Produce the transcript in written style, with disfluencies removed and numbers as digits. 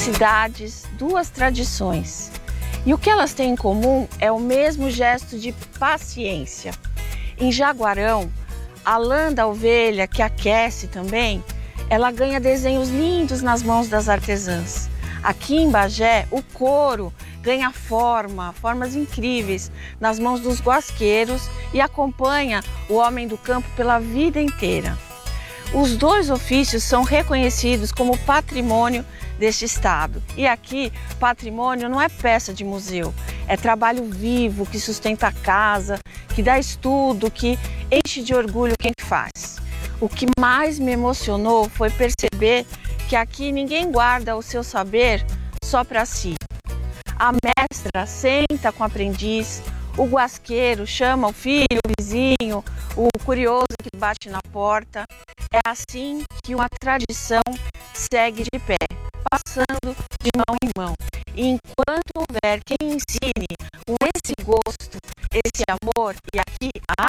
cidades, duas tradições. E o que elas têm em comum é o mesmo gesto de paciência. Em Jaguarão, a lã da ovelha, que aquece também, ela ganha desenhos lindos nas mãos das artesãs. Aqui em Bagé, o couro ganha formas incríveis nas mãos dos guasqueiros e acompanha o homem do campo pela vida inteira. Os dois ofícios são reconhecidos como patrimônio deste estado. E aqui, patrimônio não é peça de museu, é trabalho vivo que sustenta a casa, que dá estudo, que enche de orgulho quem faz. O que mais me emocionou foi perceber que aqui ninguém guarda o seu saber só para si. A mestra senta com o aprendiz, o guasqueiro chama o filho, o vizinho, o curioso que bate na porta. É assim que uma tradição segue de pé, passando de mão em mão. E enquanto houver quem ensine com esse gosto, esse amor, e aqui há